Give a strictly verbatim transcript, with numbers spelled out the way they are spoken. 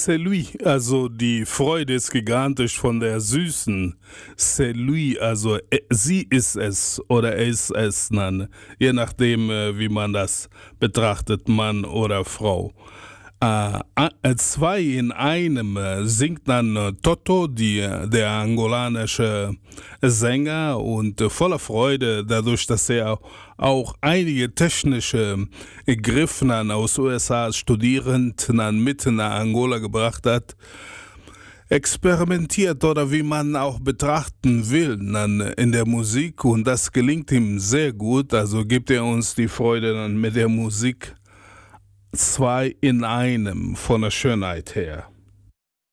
C'est lui, also die Freude ist gigantisch von der Süßen. C'est lui, also äh, sie ist es oder er ist es, dann, je nachdem, äh, wie man das betrachtet, Mann oder Frau. Äh, äh, zwei in einem äh, singt dann äh, Toto, die, äh, der angolanische Sänger, und äh, voller Freude, dadurch, dass er auch einige technische äh, Griffe dann aus U S A studierend dann mitten nach Angola gebracht hat, experimentiert oder wie man auch betrachten will dann in der Musik, und das gelingt ihm sehr gut, also gibt er uns die Freude dann mit der Musik. Zwei in einem von der Schönheit her.